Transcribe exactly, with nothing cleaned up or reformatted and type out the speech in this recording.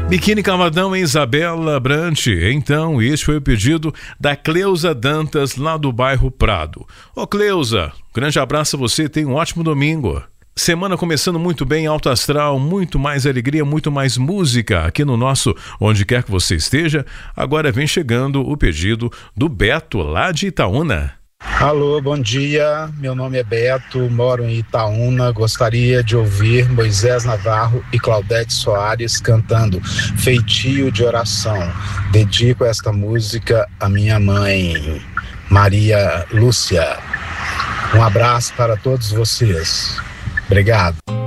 Biquíni Cavadão em Isabela Brant. Então, este foi o pedido da Cleusa Dantas, lá do bairro Prado. Ô Cleusa, grande abraço a você, tenha um ótimo domingo. Semana começando muito bem, alto astral, muito mais alegria, muito mais música aqui no nosso Onde Quer Que Você Esteja. Agora vem chegando o pedido do Beto, lá de Itaúna. Alô, bom dia, meu nome é Beto, moro em Itaúna, gostaria de ouvir Moisés Navarro e Claudete Soares cantando Feitio de Oração. Dedico esta música à minha mãe, Maria Lúcia. Um abraço para todos vocês. Obrigado.